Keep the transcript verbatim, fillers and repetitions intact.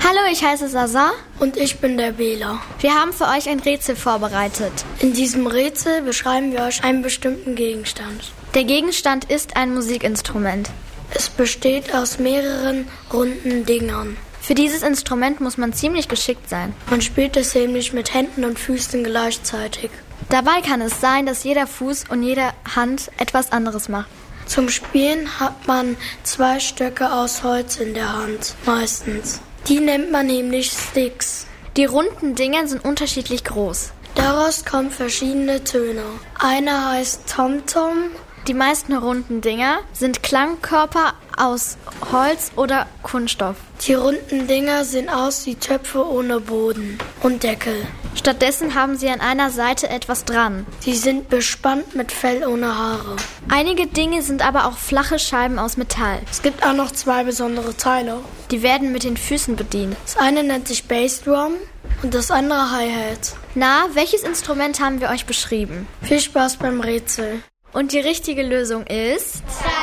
Hallo, ich heiße Sasa. Und ich bin der Bela. Wir haben für euch ein Rätsel vorbereitet. In diesem Rätsel beschreiben wir euch einen bestimmten Gegenstand. Der Gegenstand ist ein Musikinstrument. Es besteht aus mehreren runden Dingern. Für dieses Instrument muss man ziemlich geschickt sein. Man spielt es nämlich mit Händen und Füßen gleichzeitig. Dabei kann es sein, dass jeder Fuß und jede Hand etwas anderes macht. Zum Spielen hat man zwei Stöcke aus Holz in der Hand, meistens. Die nennt man nämlich Sticks. Die runden Dinger sind unterschiedlich groß. Daraus kommen verschiedene Töne. Einer heißt Tom-Tom. Die meisten runden Dinger sind Klangkörper aus Holz oder Kunststoff. Die runden Dinger sehen aus wie Töpfe ohne Boden und Deckel. Stattdessen haben sie an einer Seite etwas dran. Sie sind bespannt mit Fell ohne Haare. Einige Dinge sind aber auch flache Scheiben aus Metall. Es gibt auch noch zwei besondere Teile. Die werden mit den Füßen bedient. Das eine nennt sich Bassdrum und das andere Hi-Hat. Na, welches Instrument haben wir euch beschrieben? Viel Spaß beim Rätsel. Und die richtige Lösung ist...